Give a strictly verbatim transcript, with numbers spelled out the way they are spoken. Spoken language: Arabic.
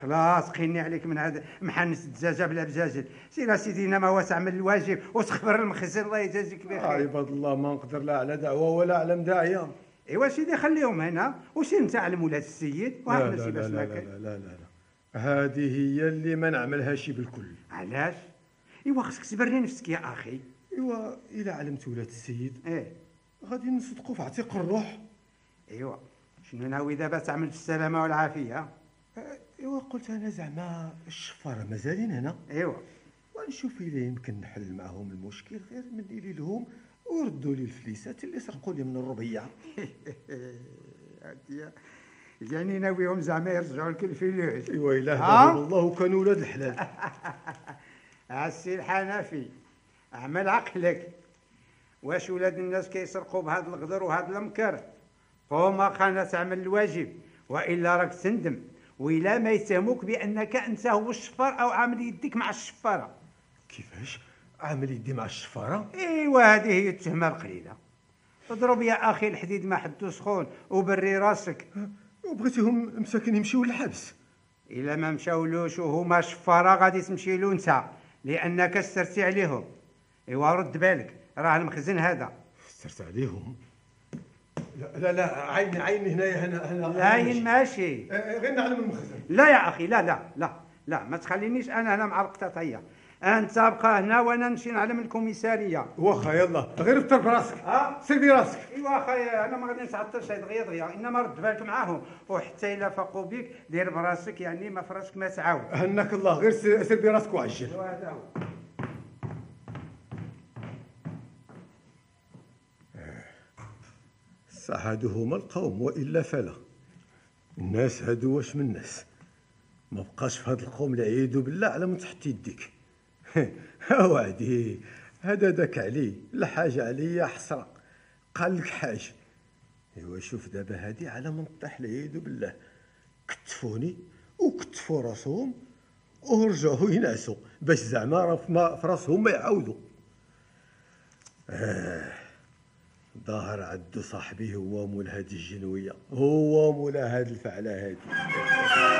خلاص قيني عليك من هذا محنس الدجاجه بلا بجاجل. سير سيدي ما هو تعمل الواجب وتخبر المخزن الله يجازيك بخير. آه عباد الله ما نقدر لا على دعوه ولا على مداعيه. ايوا سيدي خليهم هنا وسير انت على مولات السيد لا وهاك لا نسي باش لا لا, ما لا كاين. لا لا لا لا هذه هي اللي ما نعملهاش بالكل. علاش؟ ايوا خصك تبري نفسك يا اخي. ايوا الا علمت ولاد السيد ايه غادي نصدقوا في عتيق الروح. ايوا شنو ناوي دابا تعمل في السلامه والعافيه؟ آه، ايوا قلت انا زعما الشفاره مازالين هنا. ايوا ونشوف الا يمكن نحل معهم المشكل غير من اللي لهم ويردوا لي الفليسات اللي سرقوا لي من الربيع. يعني ناويهم زعما يرجعوا لك الفلوس. ايوا الا ها؟ هداهم الله وكانوا ولاد الحلال. السي الحنفي اعمل عقلك. واش ولاد الناس كيسرقوا بهذا الغدر وهذا المكر؟ قوم خانا تعمل الواجب والا راك تندم، وإلا ما يتهموك بانك انت هو الشفار او عامل يديك مع الشفاره. كيفاش عامل يدي مع الشفاره؟ ايوا هذه هي التهمه القليله. اضرب يا اخي الحديد ما حدو سخون وبري راسك. وبغيتيهم مساكن يمشيو للحبس. الا ما مشاولوش وهما شفاره غادي تمشي له انت لانك استرتي عليهم. ايوا رد بالك راه المخزن هذا. استرت عليهم؟ لا لا لا عيني عيني هنايا هنا هنا لاين ماشي. غير نعلم المخزن. لا يا اخي لا لا لا لا ما تخلينيش انا هنا مع القطاطيه. انت بقى هنا وانا نمشي نعلم الكوميساريه. واخا يلا غير فطر براسك. ها سير براسك. ايوا اخي انا ما غادي نتعطلش دغيا دغيا انما رد بالك معاهم وحتى الا فاقوا بك دير براسك يعني ما فراسك ما تعاود. هناك الله غير سير, سير براسك وعجل. هذا هو. صح هادو هما القوم والا فلا. الناس هادو واش من الناس؟ ما بقاش في هاد القوم اللي عيدوا بالله على من تحت يديك. ها وعدي هذا داك علي لا حاجه عليا حسره قال لك حاجه. ايوا شوف دابا هادي على من طيح العيد بالله كتفوني وكتفوا راسهم ورجعوا ينعسوا باش زعما راه في راسهم ما يعاودوا. آه ظاهر عدو صاحبي هو مول هاد الجنويه، هو مول هاد الفعله هادي.